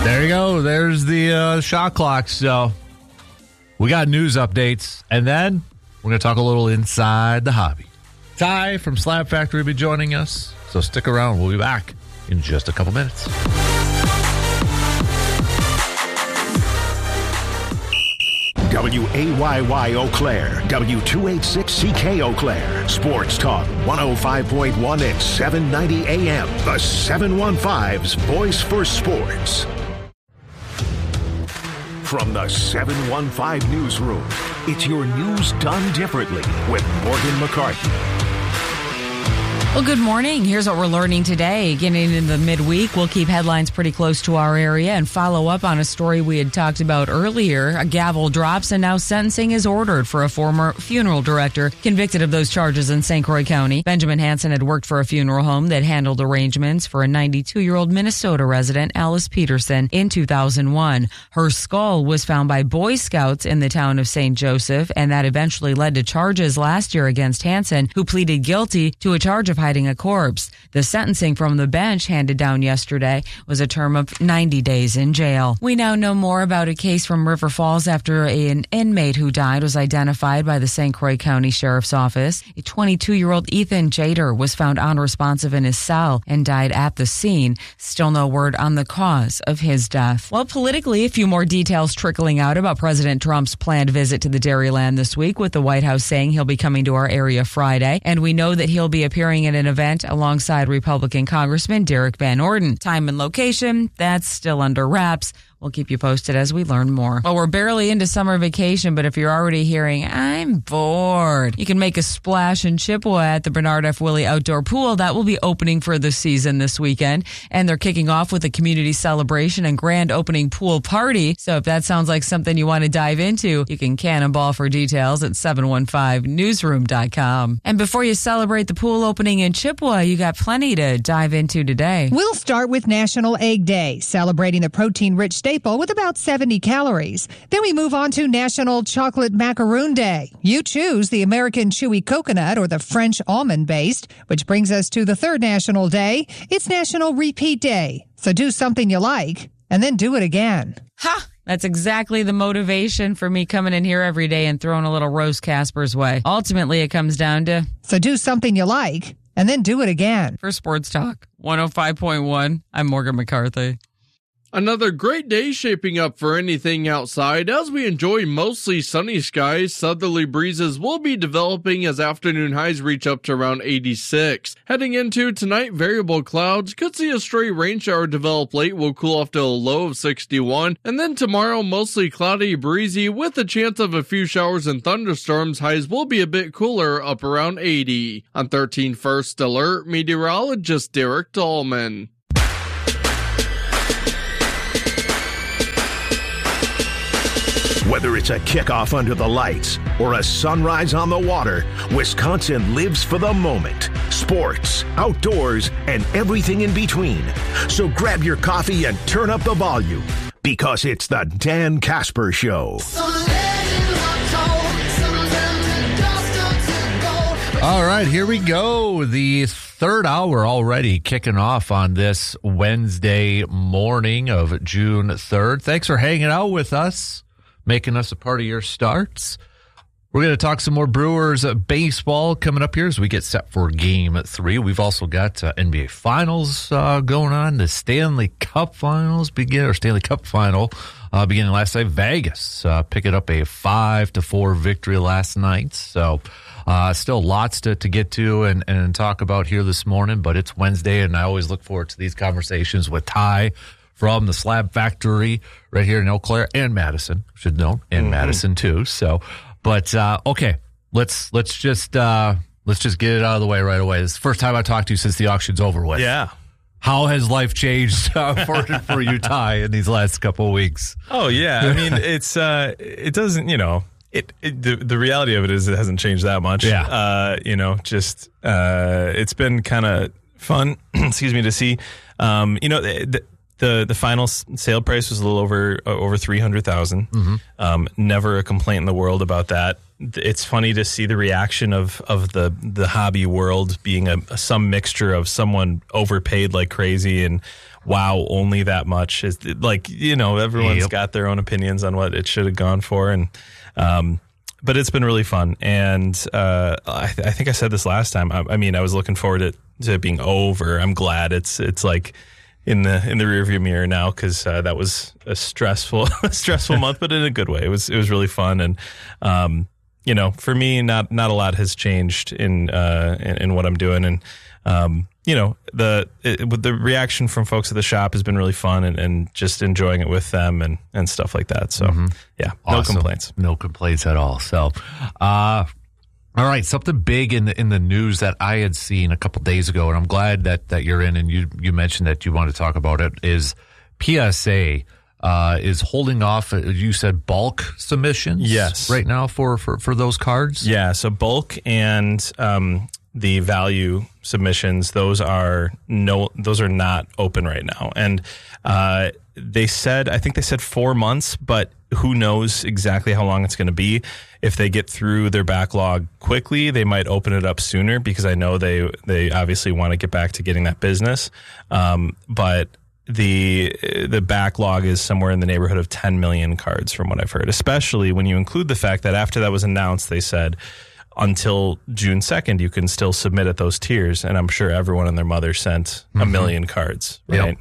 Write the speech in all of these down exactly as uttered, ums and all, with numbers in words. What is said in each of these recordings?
There you go. There's the uh, shot clock. So we got news updates, and then we're going to talk a little inside the hobby. Ty from Slab Factory will be joining us, so stick around. We'll be back in just a couple minutes. W A Y Y Eau Claire, W two eighty-six C K Eau Claire, Sports Talk one oh five point one and seven ninety A M, the seven fifteens voice for sports. From the seven fifteen newsroom, it's your news done differently with Morgan McCarthy. Well, good morning. Here's what we're learning today. Getting into the midweek, we'll keep headlines pretty close to our area and follow up on a story we had talked about earlier. A gavel drops and now sentencing is ordered for a former funeral director convicted of those charges in Saint Croix County. Benjamin Hansen had worked for a funeral home that handled arrangements for a ninety-two-year-old Minnesota resident, Alice Peterson, in two thousand one. Her skull was found by Boy Scouts in the town of Saint Joseph, and that eventually led to charges last year against Hansen, who pleaded guilty to a charge of hiding a corpse. The sentencing from the bench handed down yesterday was a term of ninety days in jail. We now know more about a case from River Falls after an inmate who died was identified by the Saint Croix County Sheriff's Office. A twenty-two-year-old Ethan Jader was found unresponsive in his cell and died at the scene. Still no word on the cause of his death. Well, politically, a few more details trickling out about President Trump's planned visit to the Dairyland this week, with the White House saying he'll be coming to our area Friday, and we know that he'll be appearing in an event alongside Republican Congressman Derek Van Orden. Time and location, that's still under wraps. We'll keep you posted as we learn more. Well, we're barely into summer vacation, but if you're already hearing, I'm bored, you can make a splash in Chippewa at the Bernard F. Willey Outdoor Pool. That will be opening for the season this weekend, and they're kicking off with a community celebration and grand opening pool party. So if that sounds like something you want to dive into, you can cannonball for details at seven fifteen newsroom dot com. And before you celebrate the pool opening in Chippewa, you got plenty to dive into today. We'll start with National Egg Day, celebrating the protein-rich staple with about seventy calories. Then we move on to National Chocolate Macaroon Day. You choose the American Chewy Coconut or the French Almond-based, which brings us to the third National Day. It's National Repeat Day. So do something you like, and then do it again. Ha! That's exactly the motivation for me coming in here every day and throwing a little roast Casper's way. Ultimately, it comes down to... So do something you like, and then do it again. For Sports Talk one oh five point one, I'm Morgan McCarthy. Another great day shaping up for anything outside. As we enjoy mostly sunny skies, southerly breezes will be developing as afternoon highs reach up to around eighty-six. Heading into tonight, variable clouds. Could see a stray rain shower develop late. Will cool off to a low of sixty-one. And then tomorrow, mostly cloudy, breezy, with a chance of a few showers and thunderstorms. Highs will be a bit cooler, up around eighty. On thirteen First Alert, meteorologist Derek Dahlman. Whether it's a kickoff under the lights or a sunrise on the water, Wisconsin lives for the moment. Sports, outdoors, and everything in between. So grab your coffee and turn up the volume, because it's the Dan Casper Show. All right, here we go. The third hour already kicking off on this Wednesday morning of June third. Thanks for hanging out with us, making us a part of your starts. We're going to talk some more Brewers baseball coming up here as we get set for game three. We've also got uh, N B A Finals uh, going on. The Stanley Cup Finals begin, or Stanley Cup Final uh, beginning last night. Vegas uh, picking up a five to four victory last night. So uh, still lots to, to get to and, and talk about here this morning, but it's Wednesday, and I always look forward to these conversations with Ty from the Slab Factory right here in Eau Claire and Madison, should know, and mm-hmm. Madison too. So, but uh, okay, let's let's just uh, let's just get it out of the way right away. This is the first time I talked to you since the auction's over with. Yeah. How has life changed uh, for for you, Ty, in these last couple of weeks? Oh yeah, I mean it's uh, it doesn't you know it, it the the reality of it is it hasn't changed that much. Yeah. Uh, you know, just uh, it's been kind of fun. excuse me to see. Um, you know. The, The the final sale price was a little over uh, over three hundred thousand. Mm-hmm. Um, never a complaint in the world about that. It's funny to see the reaction of, of the, the hobby world being a, a some mixture of someone overpaid like crazy and wow, only that much. Is like, you know, everyone's Yep. got their own opinions on what it should have gone for. And, um, but it's been really fun. And, uh, I, th- I think I said this last time. I, I mean, I was looking forward to, to it being over. I'm glad it's, it's like in the, in the rearview mirror now. Cause, uh, that was a stressful, stressful month, but in a good way. It was, it was really fun. And, um, you know, for me, not, not a lot has changed in, uh, in, in what I'm doing. And, um, you know, the it, the reaction from folks at the shop has been really fun, and, and just enjoying it with them and, and stuff like that. So, mm-hmm. yeah, no Awesome. complaints. No complaints at all. So, uh, all right, something big in the, in the news that I had seen a couple days ago, and I'm glad that, that you're in and you, you mentioned that you want to talk about it, is P S A uh, is holding off, you said bulk submissions Yes. right now for, for, for those cards? Yeah, so bulk and um, the value submissions, those are no, those are not open right now. And uh, they said, I think they said four months, but who knows exactly how long it's going to be. If they get through their backlog quickly, they might open it up sooner, because I know they, they obviously want to get back to getting that business. Um, but the the backlog is somewhere in the neighborhood of ten million cards from what I've heard, especially when you include the fact that after that was announced, they said until June second, you can still submit at those tiers. And I'm sure everyone and their mother sent mm-hmm. a million cards, right? Yep.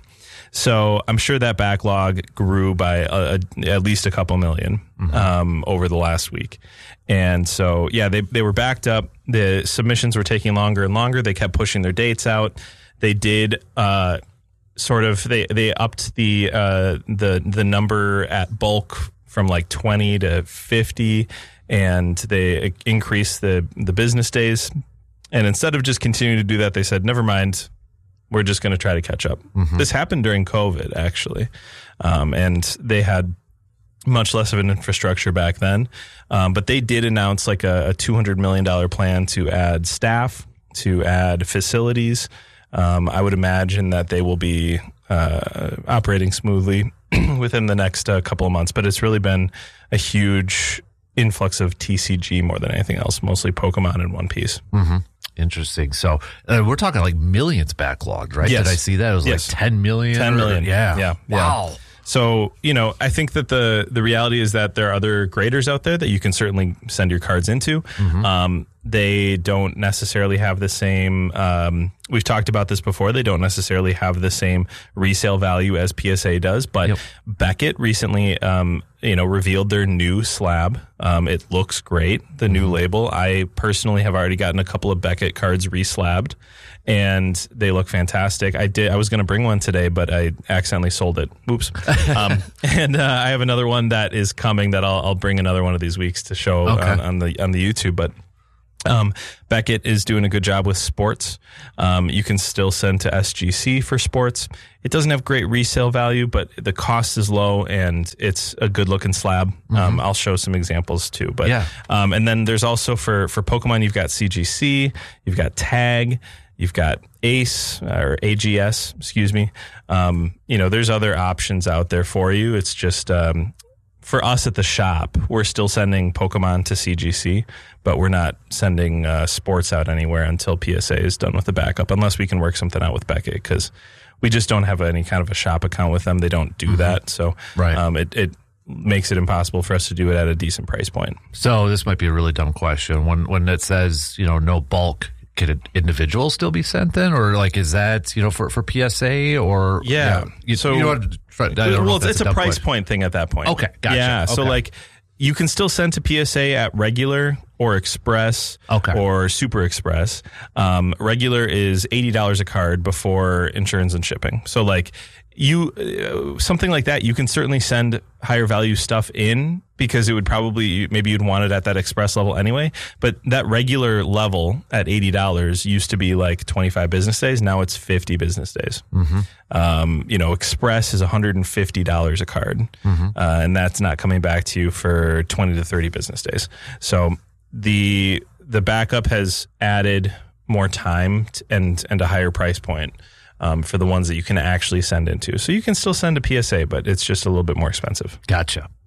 So I'm sure that backlog grew by a, a, at least a couple million mm-hmm. um, over the last week. And so, yeah, they, they were backed up. The submissions were taking longer and longer. They kept pushing their dates out. They did uh, sort of, they, they upped the, uh, the, the number at bulk from like twenty to fifty, and they increased the, the business days. And instead of just continuing to do that, they said, never mind, we're just going to try to catch up. Mm-hmm. This happened during COVID, actually. Um, and they had much less of an infrastructure back then. Um, but they did announce like a, a two hundred million dollars plan to add staff, to add facilities. Um, I would imagine that they will be uh, operating smoothly within the next uh, couple of months. But it's really been a huge influx of T C G more than anything else, mostly Pokemon and One Piece. Mm-hmm. Interesting. So uh, we're talking like millions backlogged, right? Yes. Did I see that? It was yes. like ten million. ten million. Or, yeah. Yeah. Wow. Yeah. So, you know, I think that the, the reality is that there are other graders out there that you can certainly send your cards into. Mm-hmm. Um, they don't necessarily have the same, um, we've talked about this before, they don't necessarily have the same resale value as P S A does, but yep. Beckett recently, um, you know, revealed their new slab. Um, it looks great, the mm-hmm. new label. I personally have already gotten a couple of Beckett cards reslabbed, and they look fantastic. I did. I was going to bring one today, but I accidentally sold it. Oops. um, and uh, I have another one that is coming that I'll, I'll bring another one of these weeks to show okay. on, on the on the YouTube. But um, Beckett is doing a good job with sports. Um, you can still send to S G C for sports. It doesn't have great resale value, but the cost is low and it's a good looking slab. Mm-hmm. Um, I'll show some examples too. But yeah. um, and then there's also for for Pokemon, you've got C G C, you've got Tag. You've got ACE or A G S, excuse me. Um, you know, there's other options out there for you. It's just um, for us at the shop, we're still sending Pokemon to C G C, but we're not sending uh, sports out anywhere until P S A is done with the backup, unless we can work something out with Beckett, because we just don't have any kind of a shop account with them. They don't do mm-hmm. that. So right. um, it, it makes it impossible for us to do it at a decent price point. So this might be a really dumb question. When, when it says, you know, no bulk, could an individual still be sent then, or like is that, you know, for, for P S A or yeah? yeah you, so you know, I don't well, know it's a, a price question. point thing at that point. Okay, gotcha. Yeah, okay. so like you can still send to P S A at regular or express, okay. or super express. Um, regular is eighty dollars a card before insurance and shipping. So like you uh, something like that, you can certainly send higher value stuff in, because it would probably, maybe you'd want it at that express level anyway. But that regular level at eighty dollars used to be like twenty-five business days. Now it's fifty business days. Mm-hmm. Um, you know, express is one hundred fifty dollars a card. Mm-hmm. Uh, and that's not coming back to you for twenty to thirty business days. So the, the backup has added more time t- and, and a higher price point. Um, for the ones that you can actually send into. So you can still send to P S A, but it's just a little bit more expensive. Gotcha.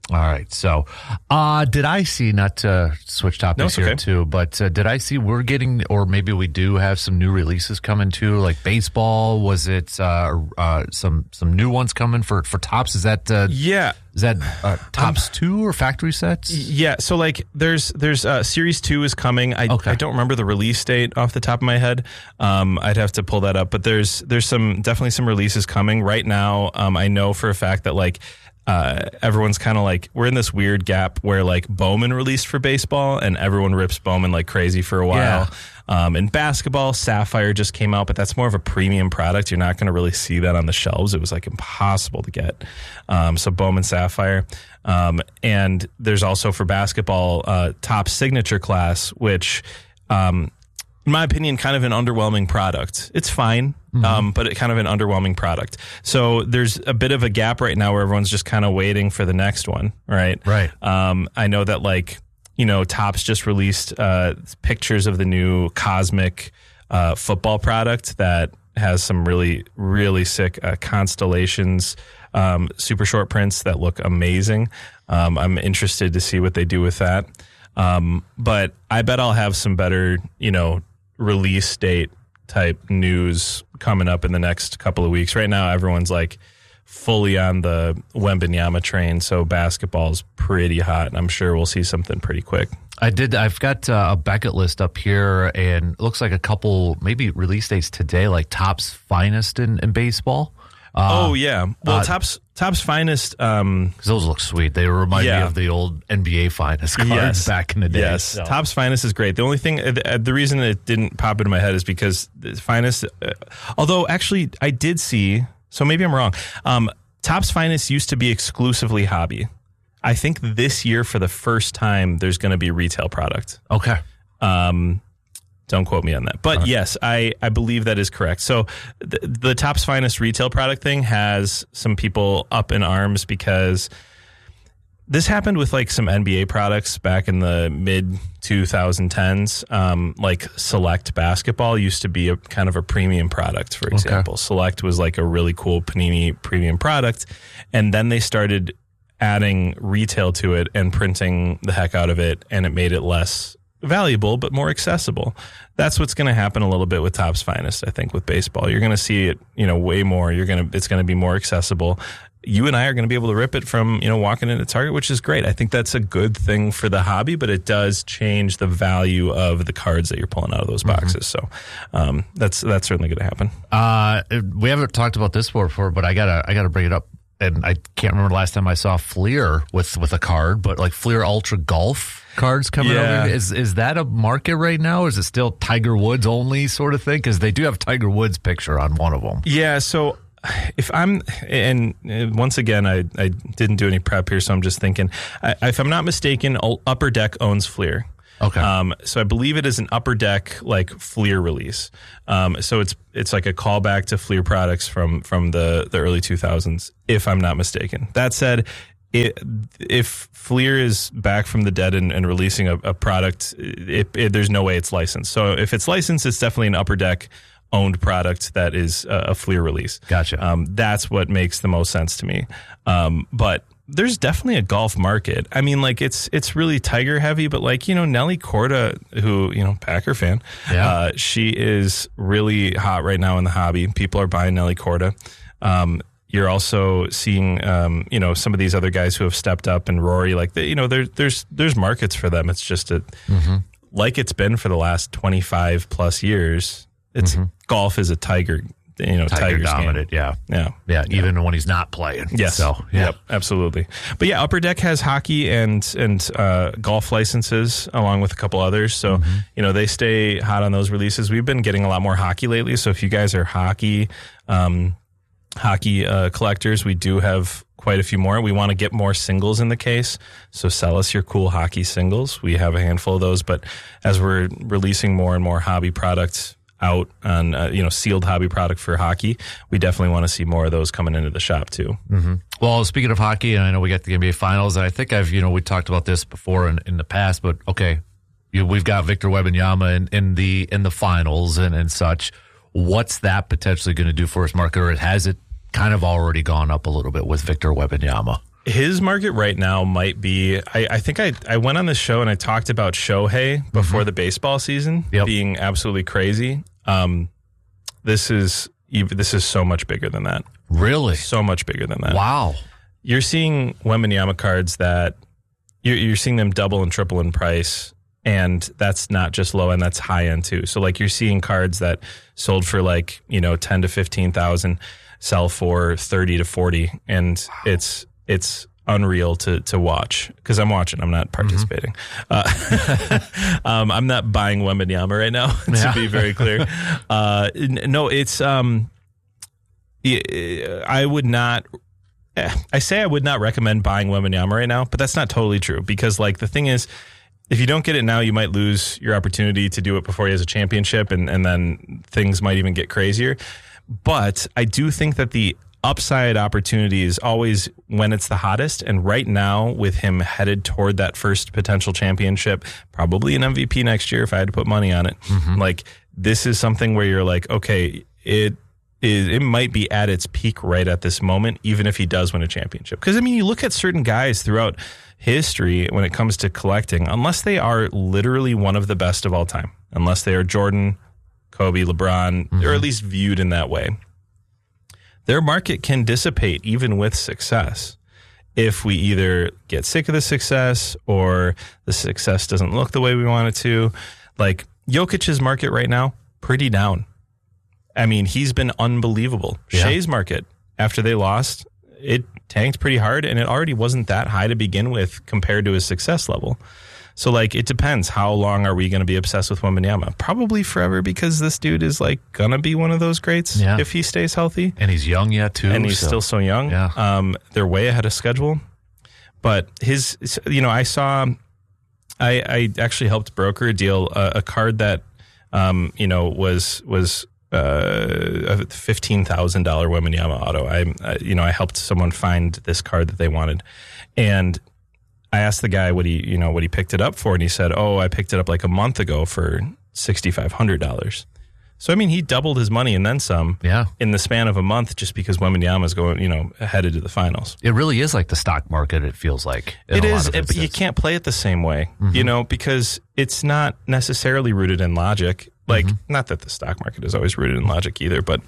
All right. So, uh, did I see, not to switch topics No, it's here okay. too, but uh, did I see we're getting, or maybe we do have some new releases coming too, like baseball? Was it uh, uh, some some new ones coming for, for Topps? Is that uh, Yeah. is that uh, Topps Um, two or factory sets? Yeah, so like there's there's uh, Series two is coming. I Okay. I don't remember the release date off the top of my head. Um, I'd have to pull that up, but there's there's some definitely some releases coming right now. Um, I know for a fact that like uh, everyone's kind of like we're in this weird gap where like Bowman released for baseball and everyone rips Bowman like crazy for a while. Um, in basketball, Sapphire just came out, but that's more of a premium product. You're not going to really see that on the shelves. It was like impossible to get. Um, so Bowman Sapphire. Um, and there's also for basketball, uh, Topps Signature Class, which, um, in my opinion, kind of an underwhelming product. It's fine, mm-hmm. um, but it kind of an underwhelming product. So there's a bit of a gap right now where everyone's just kind of waiting for the next one, right? Right. Um, I know that like, you know, Topps just released uh, pictures of the new Cosmic uh, football product that has some really, really sick uh, constellations, um, super short prints that look amazing. Um, I'm interested to see what they do with that. Um, but I bet I'll have some better, you know, release date type news coming up in the next couple of weeks. Right now, everyone's like fully on the Wembanyama train, so basketball's pretty hot, and I'm sure we'll see something pretty quick. I did. I've got uh, a bucket list up here, and it looks like a couple maybe release dates today, like Topps Finest in, in baseball. Uh, oh yeah, well, uh, Topps Topps Finest. Um, those look sweet. They remind Yeah. me of the old N B A Finest cards Yes. back in the day. Yes, so. Topps Finest is great. The only thing, uh, the reason it didn't pop into my head is because the Finest. Uh, although actually, I did see. So maybe I'm wrong. Um, Topps Finest used to be exclusively hobby. I think this year, for the first time, there's going to be retail product. Okay. Um, don't quote me on that. But yes, I, I believe that is correct. So the, the Topps Finest retail product thing has some people up in arms because this happened with like some N B A products back in the mid twenty tens. Um, like Select basketball used to be a kind of a premium product, for example. Okay. Select was like a really cool Panini premium product. And then they started adding retail to it and printing the heck out of it, and it made it less valuable but more accessible. That's what's going to happen a little bit with Topps Finest, I think, with baseball. You're going to see it, you know, way more. You're going to it's going to be more accessible. You and I are going to be able to rip it from, you know, walking into Target, which is great. I think that's a good thing for the hobby, but it does change the value of the cards that you're pulling out of those boxes. Mm-hmm. So um, that's that's certainly going to happen. Uh, we haven't talked about this before, but I gotta I gotta bring it up. And I can't remember the last time I saw Fleer with, with a card, but like Fleer Ultra Golf cards coming Yeah. over. Is is that a market right now? Or is it still Tiger Woods only sort of thing? Because they do have Tiger Woods picture on one of them. Yeah, so if I'm, and once again, I, I didn't do any prep here, so I'm just thinking, I, if I'm not mistaken, Upper Deck owns Fleer. Okay. Um, so I believe it is an Upper Deck like Fleer release. Um, so it's it's like a callback to Fleer products from from the, the early two thousands, if I'm not mistaken. That said, it, if Fleer is back from the dead and, and releasing a, a product, it, it, there's no way it's licensed. So if it's licensed, it's definitely an Upper Deck owned product that is a, a Fleer release. Gotcha. Um, that's what makes the most sense to me. Um, but there's definitely a golf market. I mean, like it's it's really Tiger heavy, but like, you know, Nelly Korda, who, you know, Packer fan, yeah. uh, she is really hot right now in the hobby. People are buying Nelly Korda. Um, you're also seeing, um, you know, some of these other guys who have stepped up, and Rory, like, the, you know, there, there's there's markets for them. It's just a, mm-hmm. like it's been for the last twenty-five plus years. It's mm-hmm. golf is a Tiger. You know, Tiger Tiger's dominant, game. yeah. yeah, yeah, yeah, even when he's not playing. Yes, so yeah. Yep, absolutely. But yeah, Upper Deck has hockey and and uh, golf licenses along with a couple others. So mm-hmm. you know, they stay hot on those releases. We've been getting a lot more hockey lately. So if you guys are hockey um, hockey uh, collectors, we do have quite a few more. We want to get more singles in the case, so sell us your cool hockey singles. We have a handful of those, but as we're releasing more and more hobby products out on, uh, you know, sealed hobby product for hockey, we definitely want to see more of those coming into the shop too. Mm-hmm. Well, speaking of hockey, and I know we got the N B A Finals, and I think I've, you know, we talked about this before in, in the past, but okay, you, we've got Victor Wembanyama in, in the in the finals and, and such. What's that potentially going to do for us, market, or has it kind of already gone up a little bit with Victor Wembanyama? his market right now might be, I, I think I, I went on this show and I talked about Shohei before mm-hmm. the baseball season yep. being absolutely crazy. Um, this is this is so much bigger than that. Really? So much bigger than that. Wow. You're seeing Wembanyama cards that you're, you're seeing them double and triple in price. And that's not just low end, that's high end too. So like you're seeing cards that sold for like, you know, ten to fifteen thousand sell for thirty to forty. And wow. it's, it's unreal to, to watch because I'm watching. I'm not participating. Mm-hmm. Uh, um, I'm not buying Wembanyama right now to yeah. be very clear. Uh, no, it's, um, I would not, I say I would not recommend buying Wembanyama right now, but that's not totally true because like the thing is, if you don't get it now, you might lose your opportunity to do it before he has a championship, and, and then things might even get crazier. But I do think that the upside opportunity is always when it's the hottest. And right now, with him headed toward that first potential championship, probably an M V P next year if I had to put money on it, mm-hmm. like this is something where you're like, okay, it is, it might be at its peak right at this moment, even if he does win a championship. Because, I mean, you look at certain guys throughout history when it comes to collecting, unless they are literally one of the best of all time, unless they are Jordan, Kobe, LeBron, mm-hmm. or at least viewed in that way, their market can dissipate even with success. If we either get sick of the success or the success doesn't look the way we want it to, like Jokic's market right now, pretty down. I mean, he's been unbelievable. Yeah. Shea's market, after they lost, it tanked pretty hard, and it already wasn't that high to begin with compared to his success level. So, like, it depends. How long are we going to be obsessed with Wembanyama? Probably forever, because this dude is, like, going to be one of those greats yeah. if he stays healthy. And he's young yet, too. And he's so. still so young. Yeah. Um, they're way ahead of schedule. But his, you know, I saw, I, I actually helped broker a deal, uh, a card that, um, you know, was, was, uh, a fifteen thousand dollars Wembanyama auto. I, uh, you know, I helped someone find this card that they wanted. And I asked the guy what he, you know, what he picked it up for. And he said, oh, I picked it up like a month ago for six thousand five hundred dollars. So, I mean, he doubled his money and then some yeah. in the span of a month just because Wembanyama is going, you know, headed to the finals. It really is like the stock market, it feels like. It is, it, but you can't play it the same way, mm-hmm. you know, because it's not necessarily rooted in logic. Like, mm-hmm. not that the stock market is always rooted in logic either, but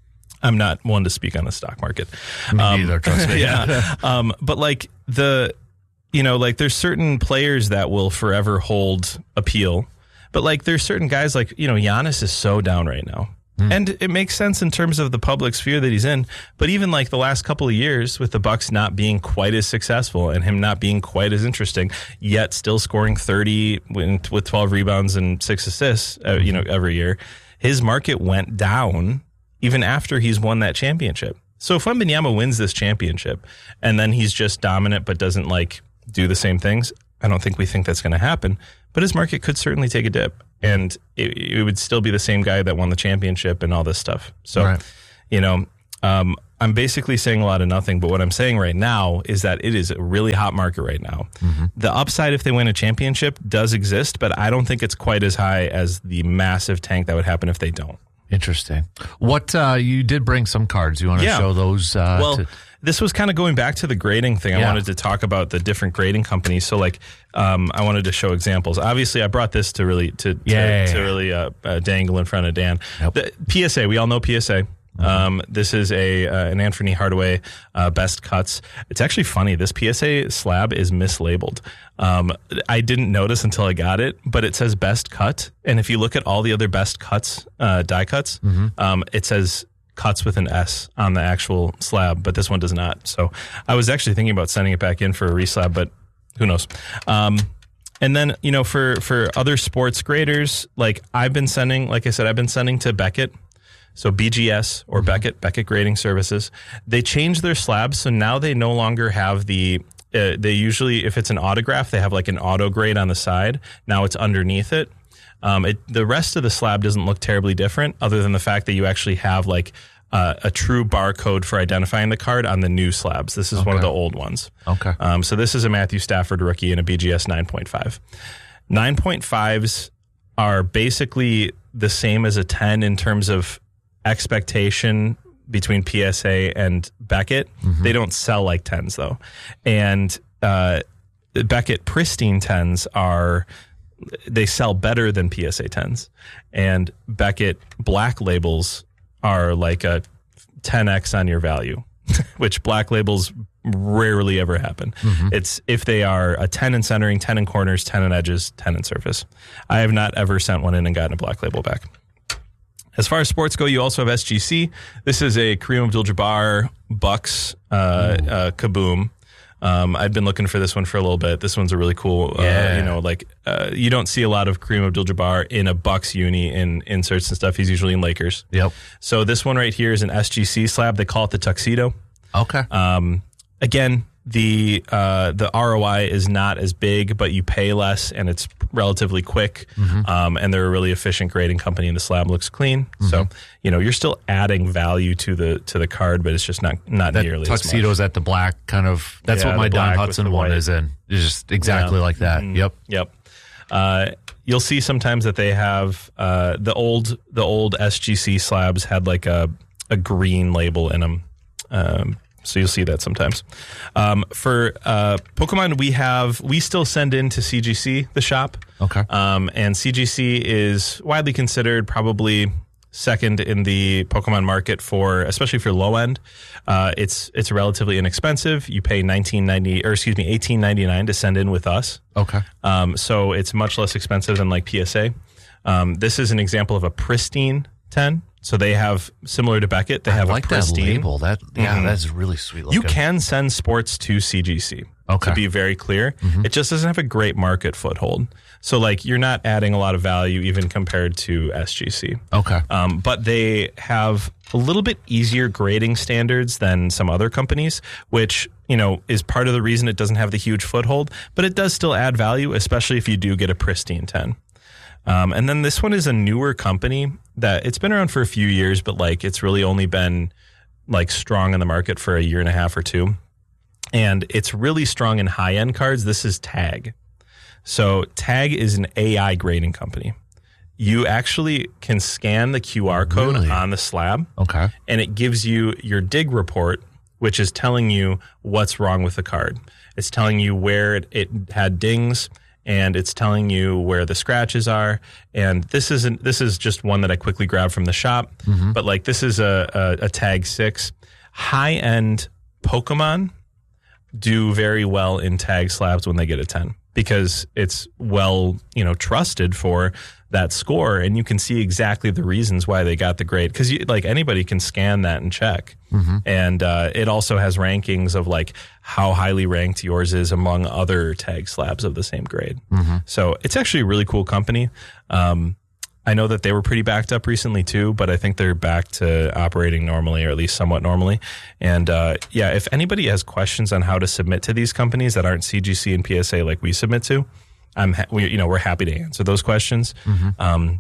I'm not one to speak on the stock market. Me um, neither, trust me. yeah. um, but, like, the, you know, like, there's certain players that will forever hold appeal. But, like, there's certain guys like, you know, Giannis is so down right now. Mm. And it makes sense in terms of the public sphere that he's in. But even, like, the last couple of years with the Bucks not being quite as successful and him not being quite as interesting, yet still scoring thirty with twelve rebounds and six assists, uh, you know, every year, his market went down even after he's won that championship. So if Wembanyama wins this championship and then he's just dominant but doesn't, like, do the same things, I don't think we think that's going to happen. But his market could certainly take a dip, and it, it would still be the same guy that won the championship and all this stuff. So, right. you know, um, I'm basically saying a lot of nothing, but what I'm saying right now is that it is a really hot market right now. Mm-hmm. The upside if they win a championship does exist, but I don't think it's quite as high as the massive tank that would happen if they don't. Interesting. What, uh, you did bring some cards. You want to yeah. show those? Uh, well, to- this was kind of going back to the grading thing. I yeah. wanted to talk about the different grading companies. So, like, um, I wanted to show examples. Obviously, I brought this to really to to, yeah. to really uh, uh, dangle in front of Dan. Yep. The P S A. We all know P S A. Mm-hmm. Um, this is a uh, an Anthony Hardaway uh, best cuts. It's actually funny. This P S A slab is mislabeled. Um, I didn't notice until I got it, but it says best cut. And if you look at all the other best cuts, uh, die cuts, mm-hmm. um, it says cuts with an S on the actual slab, but this one does not. So I was actually thinking about sending it back in for a reslab, but who knows? Um, and then, you know, for, for other sports graders, like I've been sending, like I said, I've been sending to Beckett. So B G S or mm-hmm. Beckett, Beckett Grading Services. They changed their slabs. So now they no longer have the, uh, they usually, if it's an autograph, they have like an auto grade on the side. Now it's underneath it. Um, it, the rest of the slab doesn't look terribly different other than the fact that you actually have like uh, a true barcode for identifying the card on the new slabs. This is okay. one of the old ones. Okay. Um, so this is a Matthew Stafford rookie in a B G S nine point five. nine point fives are basically the same as a ten in terms of expectation between P S A and Beckett. Mm-hmm. They don't sell like tens though. And uh, Beckett Pristine tens are, they sell better than P S A tens. And Beckett Black Labels are like a ten X on your value, which Black Labels rarely ever happen. Mm-hmm. It's if they are a ten in centering, ten in corners, ten in edges, ten in surface. I have not ever sent one in and gotten a Black Label back. As far as sports go, you also have S G C. This is a Kareem Abdul-Jabbar Bucks uh, uh, Kaboom. Um, I've been looking for this one for a little bit. This one's a really cool, yeah. uh, you know, like uh, you don't see a lot of Kareem Abdul-Jabbar in a Bucks uni in inserts and stuff. He's usually in Lakers. Yep. So this one right here is an S G C slab. They call it the Tuxedo. Okay. Um, again, the uh, the R O I is not as big, but you pay less, and it's relatively quick. Mm-hmm. Um, and they're a really efficient grading company, and the slab looks clean. Mm-hmm. So you know you're still adding value to the to the card, but it's just not not that nearly tuxedo as is at the black kind of. That's yeah, what my Don Hudson one white. is in. It's just exactly yeah. like that. Mm-hmm. Yep. Yep. Uh, you'll see sometimes that they have uh, the old the old S G C slabs had like a a green label in them. Um, So you'll see that sometimes. Um, for uh, Pokemon, we have we still send in to C G C, the shop. Okay. Um, and C G C is widely considered probably second in the Pokemon market for, especially for low end. Uh, it's it's relatively inexpensive. You pay nineteen ninety or excuse me eighteen ninety-nine to send in with us. Okay. Um, so it's much less expensive than like P S A. Um, this is an example of a pristine ten. So they have, similar to Beckett, they I have like a pristine. that label. That yeah, Mm-hmm. that's really sweet looking. You can send sports to C G C. Okay. To be very clear. Mm-hmm. It just doesn't have a great market foothold. So like you're not adding a lot of value even compared to S G C. Okay. Um, but they have a little bit easier grading standards than some other companies, which, you know, is part of the reason it doesn't have the huge foothold, but it does still add value, especially if you do get a pristine ten. Um, and then this one is a newer company that it's been around for a few years, but like it's really only been like strong in the market for a year and a half or two. And it's really strong in high end cards. This is Tag. So Tag is an A I grading company. You actually can scan the Q R code Really? on the slab. Okay. And it gives you your dig report, which is telling you what's wrong with the card. It's telling you where it, it had dings, and it's telling you where the scratches are. And this isn't this is just one that I quickly grabbed from the shop. Mm-hmm. But like this is a, a, a Tag six. High end Pokemon do very well in Tag slabs when they get a ten, because it's well, you know, trusted for that score, and you can see exactly the reasons why they got the grade, because like anybody can scan that and check. Mm-hmm. And uh, it also has rankings of like how highly ranked yours is among other Tag slabs of the same grade. Mm-hmm. So it's actually a really cool company. Um, I know that they were pretty backed up recently too, but I think they're back to operating normally, or at least somewhat normally. And uh, yeah, if anybody has questions on how to submit to these companies that aren't C G C and P S A like we submit to, I'm ha- we, you know we're happy to answer those questions. Mm-hmm. Um,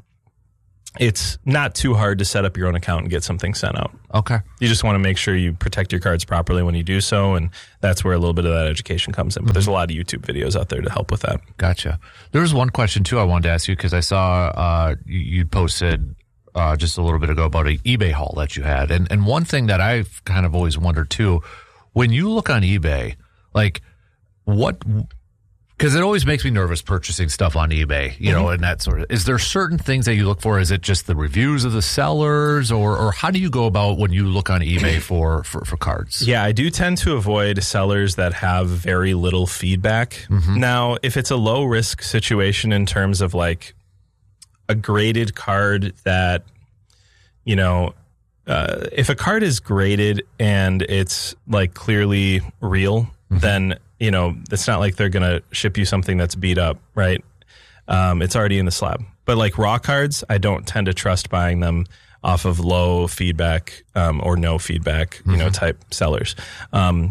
it's not too hard to set up your own account and get something sent out. Okay. You just want to make sure you protect your cards properly when you do so, and that's where a little bit of that education comes in. But mm-hmm. there's a lot of YouTube videos out there to help with that. Gotcha. There was one question, too, I wanted to ask you, because I saw uh, you, you posted uh, just a little bit ago about an eBay haul that you had. And, and one thing that I've kind of always wondered, too, when you look on eBay, like what... Because it always makes me nervous purchasing stuff on eBay, you know, mm-hmm. and that sort of. Is there certain things that you look for? Is it just the reviews of the sellers, or or how do you go about when you look on eBay for for, for cards? Yeah, I do tend to avoid sellers that have very little feedback. Mm-hmm. Now, if it's a low risk situation in terms of like a graded card that, you know, uh, if a card is graded and it's like clearly real, mm-hmm. then you know, it's not like they're going to ship you something that's beat up, right? Um, it's already in the slab. But like raw cards, I don't tend to trust buying them off of low feedback um, or no feedback, you mm-hmm. know, type sellers. Um,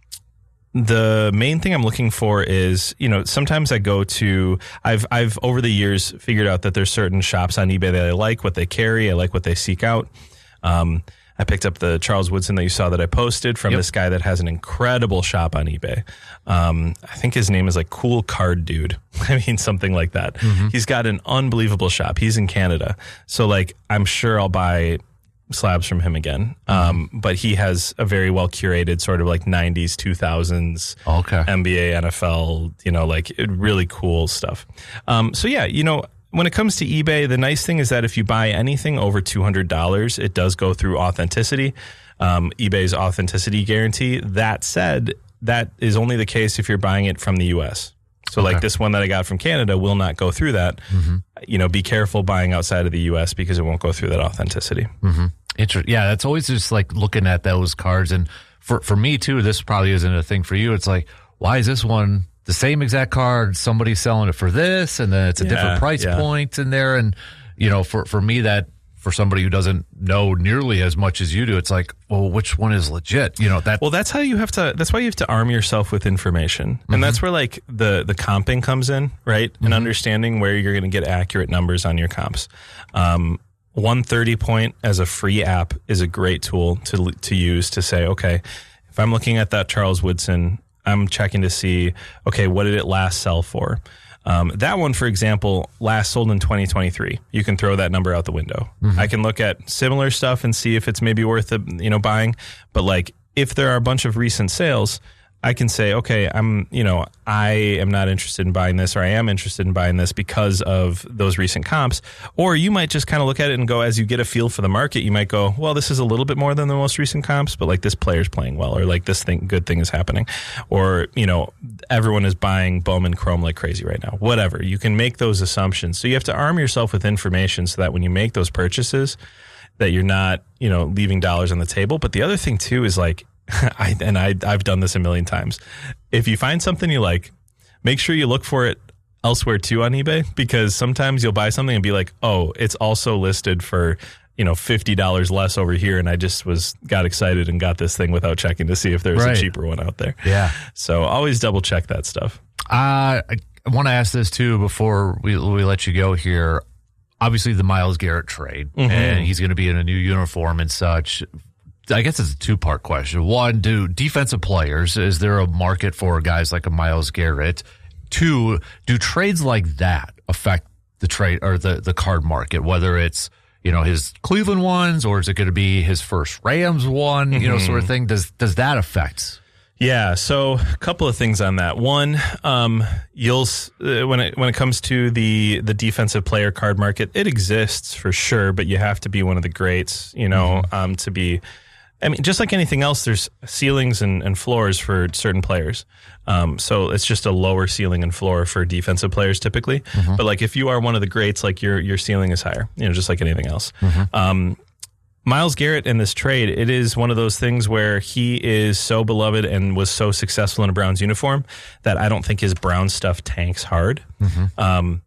the main thing I'm looking for is, you know, sometimes I go to, I've, I've over the years figured out that there's certain shops on eBay that I like what they carry. I like what they seek out. Um, I picked up the Charles Woodson that you saw that I posted from yep. this guy that has an incredible shop on eBay. Um, I think his name is like Cool Card Dude. I mean, something like that. Mm-hmm. He's got an unbelievable shop. He's in Canada. So like, I'm sure I'll buy slabs from him again. Um, but he has a very well curated sort of like nineties, two thousands, Okay. N B A, N F L, you know, like it, really cool stuff. Um, so yeah, you know, when it comes to eBay, the nice thing is that if you buy anything over two hundred dollars, it does go through authenticity, um, eBay's authenticity guarantee. That said, that is only the case if you're buying it from the U S. So Okay. like this one that I got from Canada will not go through that. Mm-hmm. You know, be careful buying outside of the U S because it won't go through that authenticity. Mm-hmm. Inter- yeah, that's always just like looking at those cards. And for, for me too, this probably isn't a thing for you. It's like, why is this one the same exact card? Somebody's selling it for this, and then it's a Yeah, different price yeah. point in there. And, you know, for, for me, that for somebody who doesn't know nearly as much as you do, it's like, well, which one is legit? You know, that. Well, that's how you have to, that's why you have to arm yourself with information. And Mm-hmm. that's where like the, the comping comes in, right? And understanding where you're going to get accurate numbers on your comps. Um, one thirty point as a free app is a great tool to, to use to say, okay, if I'm looking at that Charles Woodson, I'm checking to see, okay, what did it last sell for? Um, that one, for example, last sold in twenty twenty-three. You can throw that number out the window. I can look at similar stuff and see if it's maybe worth it, you know, buying. But like, if there are a bunch of recent sales, I can say, okay, I'm, you know, I am not interested in buying this, or I am interested in buying this because of those recent comps. Or you might just kind of look at it and go, as you get a feel for the market, you might go, well, this is a little bit more than the most recent comps, but like this player's playing well, or like this thing, good thing is happening. Or, you know, everyone is buying Bowman Chrome like crazy right now. Whatever. You can make those assumptions. So you have to arm yourself with information so that when you make those purchases, that you're not, you know, leaving dollars on the table. But the other thing too is like, I, and I, I've done this a million times. If you find something you like, make sure you look for it elsewhere too on eBay, because sometimes you'll buy something and be like, oh, it's also listed for, you know, fifty dollars less over here. And I just was, got excited and got this thing without checking to see if there's Right. a cheaper one out there. Yeah. So always double check that stuff. Uh, I want to ask this too before we, we let you go here. Obviously, the Myles Garrett trade, Mm-hmm. and he's going to be in a new uniform and such. I guess it's a two-part question. One, do defensive players, is there a market for guys like a Myles Garrett? Two, do trades like that affect the trade or the, the card market, whether it's, you know, his Cleveland ones, or is it going to be his first Rams one, you know, sort of thing? Does does that affect? Yeah, so a couple of things on that. One, um, you'll uh, when it when it comes to the the defensive player card market, it exists for sure, but you have to be one of the greats, you know, mm-hmm. um, to be. I mean, just like anything else, there's ceilings and, and floors for certain players. Um, so it's just a lower ceiling and floor for defensive players typically. Mm-hmm. But like if you are one of the greats, like your your ceiling is higher, you know, just like anything else. Mm-hmm. Um, Myles Garrett in this trade, it is one of those things where he is so beloved and was so successful in a Browns uniform that I don't think his Brown stuff tanks hard. Mm-hmm. Um,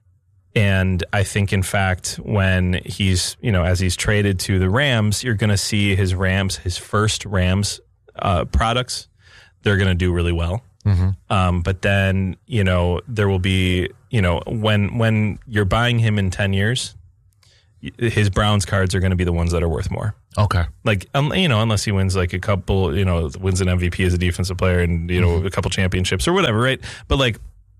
and I think, in fact, when he's, you know, as he's traded to the Rams, you're going to see his Rams, his first Rams uh, products, they're going to do really well. Mm-hmm. Um, but then, you know, there will be, you know, when when you're buying him in ten years, his Browns cards are going to be the ones that are worth more. Okay. Like, um, you know, unless he wins like a couple, you know, wins an M V P as a defensive player and, you know, mm-hmm. a couple championships or whatever, right? But like,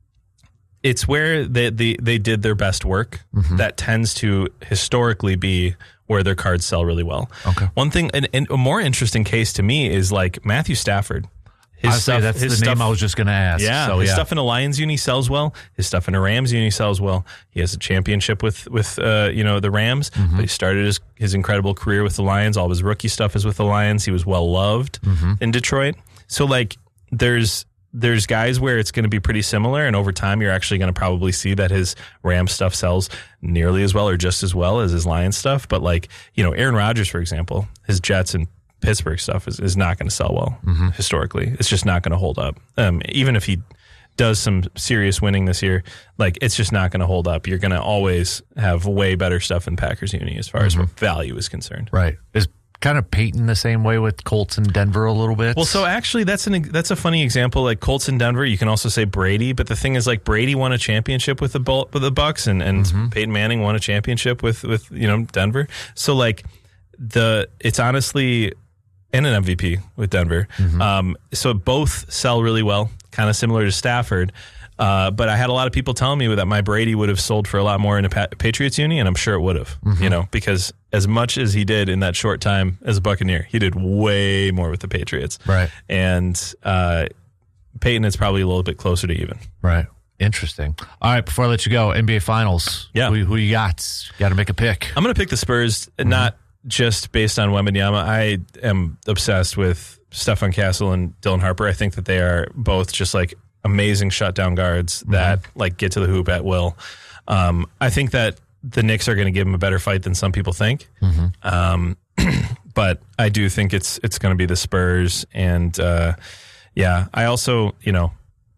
it's where they, they, they did their best work mm-hmm. that tends to historically be where their cards sell really well. Okay. One thing, and, and a more interesting case to me is like Matthew Stafford. His stuff, that's his the stuff, name I was just going to ask. Yeah, so, his yeah. stuff in a Lions uni sells well. His stuff in a Rams uni sells well. He has a championship with with uh, you know the Rams. Mm-hmm. But he started his, his incredible career with the Lions. All of his rookie stuff is with the Lions. He was well loved mm-hmm. in Detroit. So like there's there's guys where it's going to be pretty similar, and over time you're actually going to probably see that his Rams stuff sells nearly as well or just as well as his Lions stuff. But like you know Aaron Rodgers, for example, his Jets and Pittsburgh stuff is, is not going to sell well mm-hmm. historically. It's just not going to hold up. Um, even if he does some serious winning this year, like it's just not going to hold up. You're going to always have way better stuff in Packers uni as far mm-hmm. as value is concerned. Right. Is kind of Peyton the same way with Colts and Denver a little bit? Well, so actually that's an that's a funny example. Like Colts and Denver, you can also say Brady, but the thing is, like Brady won a championship with the Bull, with the Bucks, and and mm-hmm. Peyton Manning won a championship with with you know Denver. So like the it's honestly. And an M V P with Denver. Mm-hmm. Um, so both sell really well, kind of similar to Stafford. Uh, but I had a lot of people telling me that my Brady would have sold for a lot more in a pa- Patriots uni, and I'm sure it would have. Mm-hmm. You know, because as much as he did in that short time as a Buccaneer, he did way more with the Patriots. Right. And uh, Peyton is probably a little bit closer to even. Right. Interesting. All right, before I let you go, N B A Finals. Yeah. Who, who you got? Got to make a pick. I'm going to pick the Spurs, mm-hmm. not just based on Wembanyama. I am obsessed with Stephon Castle and Dylan Harper. I think that they are both just like amazing shutdown guards mm-hmm. that like get to the hoop at will. Um, I think that the Knicks are going to give them a better fight than some people think. Mm-hmm. Um, but I do think it's it's going to be the Spurs. And uh, yeah, I also, you know,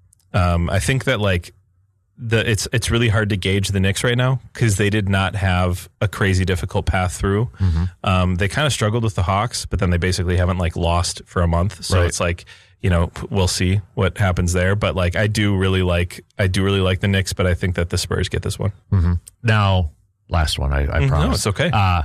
um, I think that like the it's it's really hard to gauge the Knicks right now because they did not have a crazy difficult path through. Mm-hmm. Um, they kind of struggled with the Hawks, but then they basically haven't like lost for a month. So right. it's like, you know, we'll see what happens there. But like, I do really like I do really like the Knicks, but I think that the Spurs get this one. Mm-hmm. Now, last one, I, I mm, promise. No, it's okay. Uh,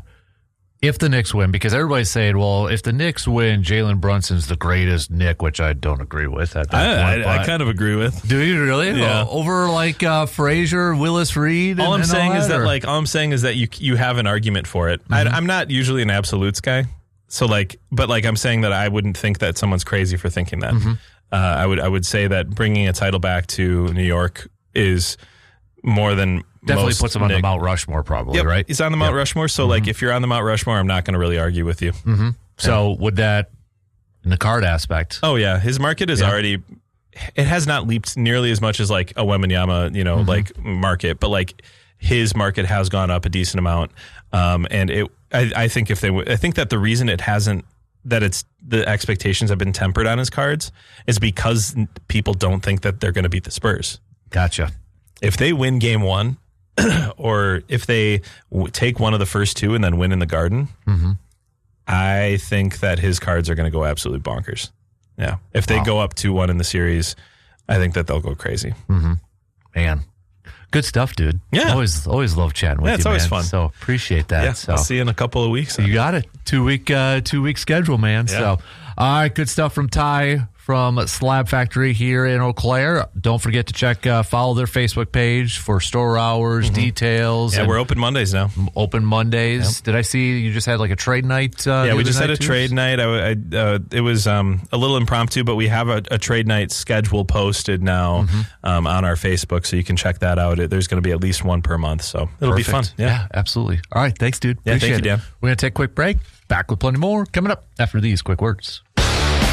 if the Knicks win, because everybody's saying, well, if the Knicks win, Jalen Brunson's the greatest Knick, which I don't agree with at that I, point. I, I kind of agree with. Do you really? Yeah. Oh, over like uh, Frazier, Willis Reed? All and, I'm and saying all is that or? like all I'm saying is that you you have an argument for it. Mm-hmm. I, I'm not usually an absolutes guy, so like, but like I'm saying that I wouldn't think that someone's crazy for thinking that. Mm-hmm. Uh, I would I would say that bringing a title back to New York is more than definitely most puts him on Knick. the Mount Rushmore, probably, yep. right? He's on the Mount yep. Rushmore. So mm-hmm. like, if you're on the Mount Rushmore, I'm not going to really argue with you. Mm-hmm. So would that, in the card aspect? Oh yeah, his market is yeah. already. It has not leaped nearly as much as like a Wembanyama, you know, mm-hmm. like market, but like his market has gone up a decent amount. Um, and it, I, I think if they, I think that the reason it hasn't. That it's the expectations have been tempered on his cards is because people don't think that they're going to beat the Spurs. Gotcha. If they win game one or if they w- take one of the first two and then win in the Garden, mm-hmm. I think that his cards are going to go absolutely bonkers. Yeah. If they wow. go up two one in the series, I think that they'll go crazy. Mm-hmm. Man. Good stuff, dude. Yeah. Always always love chatting with yeah, it's you, always man. fun. So appreciate that. Yeah, so. I'll see you in a couple of weeks. You got it. Two week uh, two week schedule, man. Yeah. So all right, good stuff from Ty from Slab Factory here in Eau Claire. Don't forget to check uh, follow their Facebook page for store hours, mm-hmm. details. Yeah, we're open Mondays now. Open Mondays. Yep. Did I see you just had like a trade night? Uh, yeah, we just had a too? trade night. I, I uh, it was um, a little impromptu, but we have a, a trade night schedule posted now mm-hmm. um, on our Facebook, so you can check that out. There's going to be at least one per month, so it'll Perfect. be fun. Yeah. yeah, absolutely. All right, thanks, dude. Yeah, Appreciate thank you, Dan. It. We're going to take a quick break. Back with plenty more coming up after these quick words.